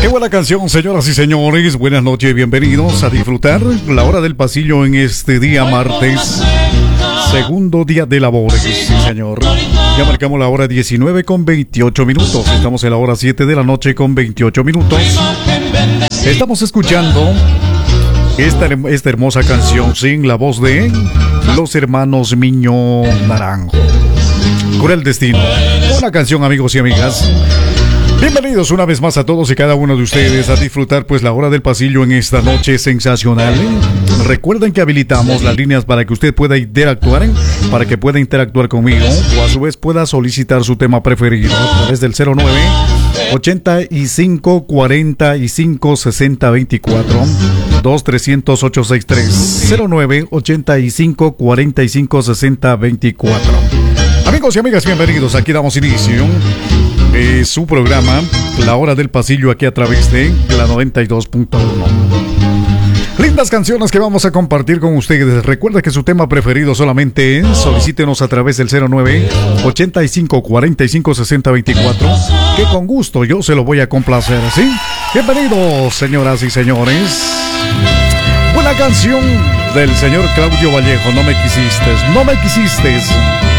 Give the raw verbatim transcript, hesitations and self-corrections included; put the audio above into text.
Qué buena canción, señoras y señores. Buenas noches y bienvenidos a disfrutar la hora del pasillo en este día martes, segundo día de labores. Sí, señor. Ya marcamos la hora diecinueve con veintiocho minutos. Estamos en la hora siete de la noche con veintiocho minutos. Estamos escuchando esta, esta hermosa canción sin la voz de los hermanos Miño Naranjo. Cruel Destino. Buena canción, amigos y amigas. Bienvenidos una vez más a todos y cada uno de ustedes a disfrutar pues la hora del pasillo en esta noche sensacional. Recuerden que habilitamos las líneas para que usted pueda interactuar, para que pueda interactuar conmigo o a su vez pueda solicitar su tema preferido a través del cero nueve ochenta y cinco cuarenta y cinco sesenta veinticuatro dos trescientos ocho sesenta y tres cero nueve ochenta y cinco cuarenta y cinco sesenta veinticuatro. Amigos y amigas, bienvenidos. Aquí damos inicio Eh, su programa, La Hora del Pasillo, aquí a través de la noventa y dos punto uno. Lindas canciones que vamos a compartir con ustedes. Recuerda que su tema preferido solamente es, solicítenos a través del cero nueve ochenta y cinco cuarenta y cinco sesenta veinticuatro, que con gusto yo se lo voy a complacer, ¿sí? Bienvenidos, señoras y señores. Buena canción del señor Claudio Vallejo, No me quisiste, no me quisiste.